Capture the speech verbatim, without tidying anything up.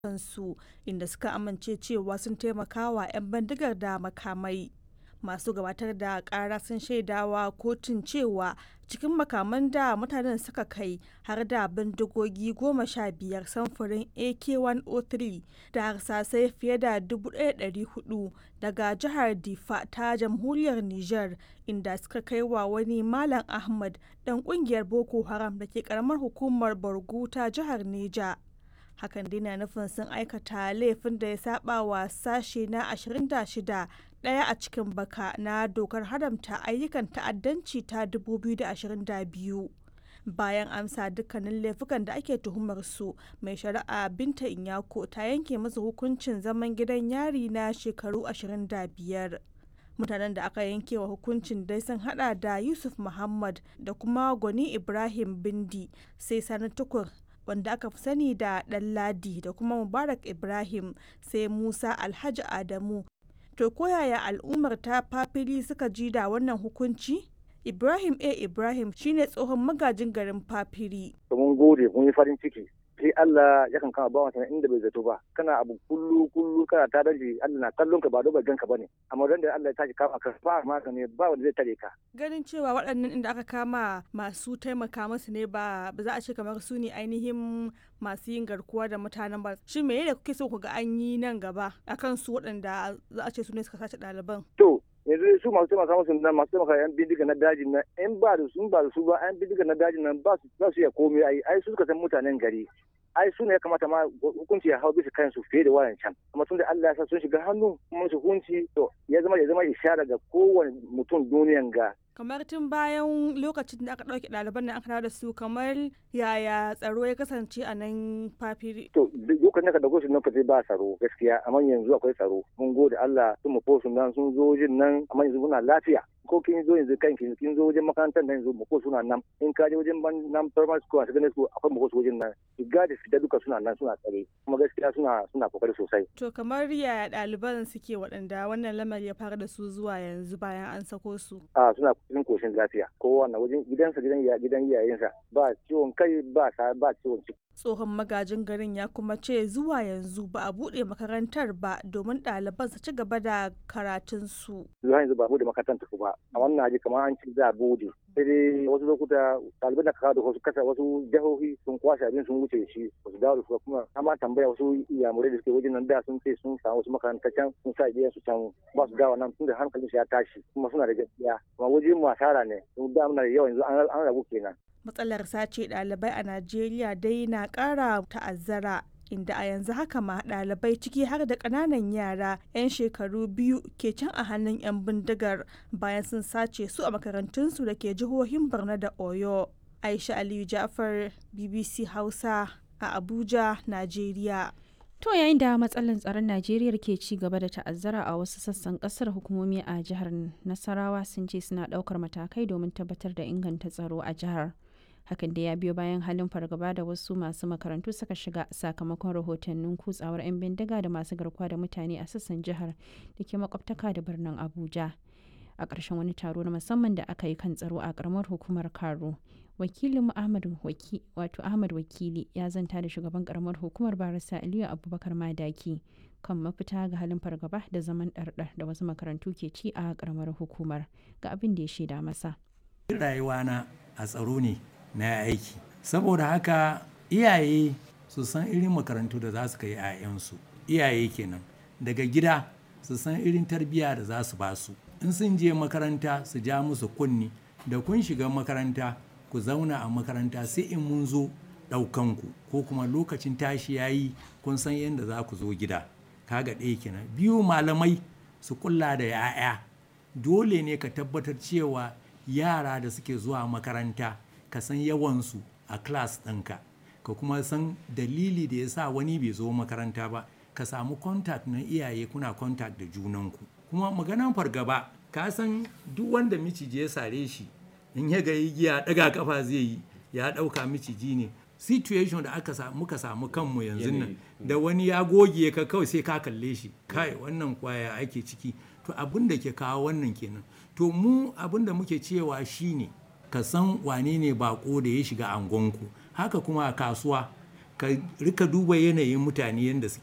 kansu inda suka amince cewa sun taimaka wa 'yan bindigar da makamai. Masu gabatar da kara sun shaidawa kotun cewa cikin makaman da mutanen suka kai har da bindigogi goma sha biyar samfurin A K one oh three da harsasai fiye da dubu ɗaya da ɗari hudu daga jihar Difa ta jamhuriyar Nijar, inda suka kai wa wani Malam Ahmad dan kungiyar Boko Haram da ke karamar hukumar Borgu ta jihar Neja. Hakan dai na nufin sun aikata laifin da ya saba wa sashe na ashirin da shida ɗaya a cikin baka na dokar haramta ayyukan ta'addanci ta dubu biyu da ashirin da biyu. Bayan amsa dukkanin laifukan da ake tuhumar su, mai shari'a Binta Inyako ta yanke musu hukuncin zaman gidan yari na shekaru ashirin da biyar. Mutanen da aka yanke wa hukuncin dai sun hada da Yusuf Muhammad da kuma Gwani Ibrahim Bindi, sai Sani Tukur wanda aka fi sani da Ɗanladi, da kuma Mubarak Ibrahim, sai Musa Alhaji Adamu. To koyaya al'ummar ta Fafili suka ji da wannan hukunci? Ibrahim A. Ibrahim shine tsohon magajin garin Fafili. Mun gode, mun yi farin ciki. Sai Allah ya kan kama bawan sana inda bai zato ba. Kana abu kullu kullu kana ta daji, Allah na kallon ka ba dobar ganka bane. Amma dan da Allah ya tashi kama ka ba ma ne ba wanda zai tare ka. Ganin cewa waɗannan inda aka kama masu taimaka musu ne ba ba za a ce kamar su ne ainihin masu yin garkuwa da mutanen ba. Shin me ne kuke so ku ga an yi nan gaba akan su waɗanda za a ce su ne suka sace ɗaliban? To yanzu su masu taimaka musu nan masu taimaka yan bindiga na dajin nan in ba da su ba da su ba yan bindiga na dajin nan ba su za su iya komai ai ai su suka san mutanen gari. ai su ne ya kamata ma hukunci ya hau bisa kansu fiye da wayan can amma tun da Allah ya sa sun shiga hannu kuma su hukunci to ya zama ya zama ishara ga kowane mutum duniyan ga. Kamar tun bayan lokacin da aka ɗauke ɗaliban nan aka dawo da su, kamar yaya tsaro ya kasance a nan Fafiri? To lokacin da ka dauko su nan fa ba tsaro gaskiya, amma yanzu akwai tsaro. Mun gode Allah sun mafo su nan sun zo wajen nan, amma yanzu muna lafiya. Ko kin zo yanzu kan kin kin zo wajen makarantar nan yanzu mako suna nan, in ka je wajen ban nan primary school a secondary school akwai mako wajen nan, shiga da fita duka suna nan suna tsare, kuma gaskiya suna suna kokari sosai. To kamar yaya ɗaliban suke waɗanda wannan lamari ya fara da su zuwa yanzu bayan an sako su? A suna cikin koshin lafiya, kowa na wajen gidansa gidan gidan iyayensa, ba ciwon kai ba ba ciwon ciki. Tsohon magajin garin ya kuma ce zuwa yanzu ba a buɗe makarantar ba domin ɗaliban su ci gaba da karatunsu. Zuwa yanzu ba a buɗe makarantar su ba, a wannan aji kamar an ci za a buɗe. Sai dai wasu lokuta ɗaliban da kawo da wasu kasa wasu jihohi sun kwashe abin sun wuce shi, wasu dawo da su kuma amma tambaya wasu iyamurai da suke wajen nan da sun ce sun samu wasu makaranta can sun sa iyayen su can ba su dawo nan tun da hankalin su ya tashi kuma suna da gaskiya. Kuma wajen mu asara ne, sun da muna da yawa yanzu an rabu kenan. Matsalar sace ɗalibai a Najeriya dai na ƙara ta'azzara, inda a yanzu haka ma ɗalibai ciki har da ƙananan yara 'yan shekaru biyu ke can a hannun 'yan bindigar bayan sun sace su a makarantunsu da ke jihohin Borno da Oyo. Aisha Aliyu Ja'far, B B C Hausa a Abuja, Najeriya. To yayin da matsalar tsaron Najeriya ke ci gaba da ta'azzara a wasu sassan kasar, hukumomi a jihar Nasarawa sun ce suna ɗaukar matakai domin tabbatar da inganta tsaro a jihar. Hakan da ya biyo bayan halin fargaba da wasu masu makarantu suka shiga sakamakon rahotannin kutsawar 'yan bindiga da masu garkuwa da mutane a sassan jihar da ke makwabtaka da birnin Abuja. A ƙarshen wani taro na musamman da aka yi kan tsaro a ƙaramar hukumar Karo, wakilin Ahmad Waki wato Ahmad Wakili ya zanta da shugaban ƙaramar hukumar Barista Aliyu Abubakar Madaki kan mafita ga halin fargaba da zaman ɗarɗar da wasu makarantu ke ci a ƙaramar hukumar, ga abin da ya shaida masa. Rayuwana a tsaro ne na aiki, saboda haka iyaye su san irin makarantu da za su kai 'ya'yansu, iyaye kenan daga gida su san irin tarbiyya da za su ba su, in sun je makaranta su ja musu kunni, da kun shiga makaranta ku zauna a makaranta sai in mun zo ɗaukanku ko kuma lokacin tashi yayi kun san yadda za ku zo gida. Kaga ɗaya kenan. Biyu, malamai su kula da 'ya'ya, dole ne ka tabbatar cewa yara da suke zuwa makaranta ka san yawansu a class ɗinka, ka kuma san dalili da ya sa wani bai zo makaranta ba, ka samu contact na iyaye, kuna contact da junanku. Kuma maganan fargaba, ka san duk wanda miciji ya sare shi in ya ga igiya ɗaga kafa zai yi, ya ɗauka miciji ne. Situation da aka samu muka samu kanmu yanzu nan, da wani ya goge ka kawai sai ka kalle shi, kai wannan kwaya ake ciki. To abin da ke kawo wannan kenan. To mu abin da muke cewa shine ka san wane ne bako da ya shiga angonku. Haka kuma a kasuwa ka rika duba yanayin mutane yadda suke